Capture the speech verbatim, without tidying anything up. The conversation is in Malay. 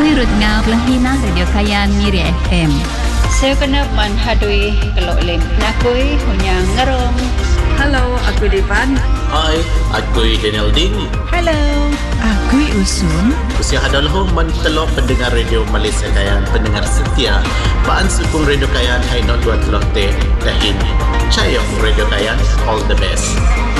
Wirut ngau pelahina Radio Kayan Miri F M. Saya kena manhadui kelok lim. Nakui hunyang ngerong. Halo, aku Devan. Hai, aku Daniel Ding. Hello, aku Usun. Usia hadalah mentelok pendengar Radio Malaysia Kayan, pendengar setia. Baan sukung Radio Kayan, hai not dua telote. Dahin, cayong Radio Kayan, all the best.